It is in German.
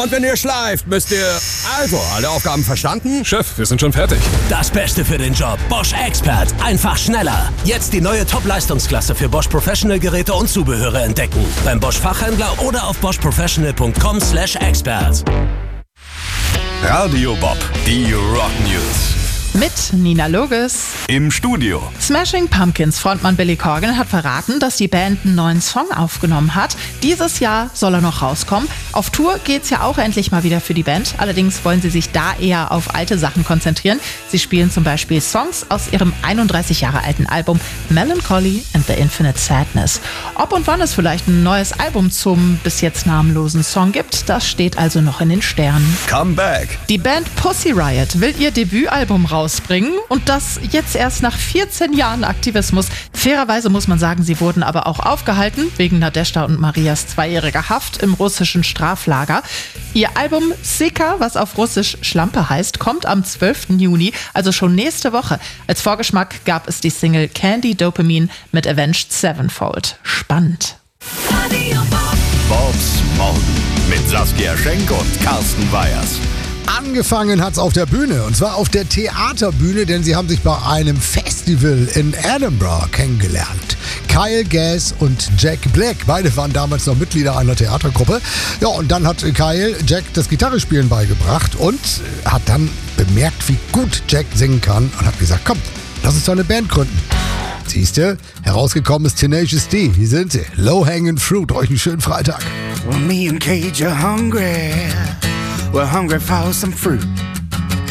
Und wenn ihr schleift, müsst ihr... Also, alle Aufgaben verstanden? Chef, wir sind schon fertig. Das Beste für den Job. Bosch Expert. Einfach schneller. Jetzt die neue Top-Leistungsklasse für Bosch Professional Geräte und Zubehöre entdecken. Beim Bosch Fachhändler oder auf boschprofessional.com/expert. Radio Bob, die Rock News. Mit Nina Loges. Im Studio. Smashing Pumpkins Frontmann Billy Corgan hat verraten, dass die Band einen neuen Song aufgenommen hat. Dieses Jahr soll er noch rauskommen. Auf Tour geht's ja auch endlich mal wieder für die Band. Allerdings wollen sie sich da eher auf alte Sachen konzentrieren. Sie spielen zum Beispiel Songs aus ihrem 31 Jahre alten Album Melancholy and the Infinite Sadness. Ob und wann es vielleicht ein neues Album zum bis jetzt namenlosen Song gibt, das steht also noch in den Sternen. Come back. Die Band Pussy Riot will ihr Debütalbum rausbringen und das jetzt erst nach 14 Jahren Aktivismus. Fairerweise muss man sagen, sie wurden aber auch aufgehalten wegen Nadezhda und Marias 2-jähriger Haft im russischen Straflager. Ihr Album Sika, was auf Russisch Schlampe heißt, kommt am 12. Juni, also schon nächste Woche. Als Vorgeschmack gab es die Single Candy Dopamine mit Avenged Sevenfold. Spannend. Bobs Morgen mit Saskia Schenk und Carsten Weyers. Angefangen hat's auf der Bühne, und zwar auf der Theaterbühne, denn sie haben sich bei einem Festival in Edinburgh kennengelernt. Kyle Gass und Jack Black, beide waren damals noch Mitglieder einer Theatergruppe. Ja, und dann hat Kyle Jack das Gitarrespielen beigebracht und hat dann bemerkt, wie gut Jack singen kann und hat gesagt, komm, lass uns doch eine Band gründen. Siehste, herausgekommen ist Tenacious D. Hier sind sie. Low Hanging Fruit. Euch einen schönen Freitag. Well, me and Cage are hungry. We're hungry for some fruit.